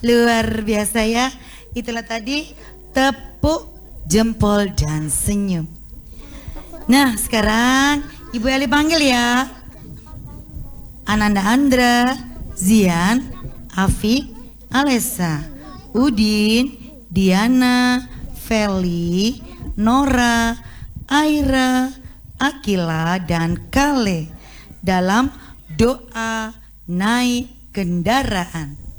Luar biasa ya. Itulah tadi tepuk jempol dan senyum. Nah sekarang Ibu Eli panggil ya. Ananda Andra, Zian, Afik, Alessa, Udin, Diana, Feli, Nora, Aira, Akila, dan Kale dalam doa naik kendaraan.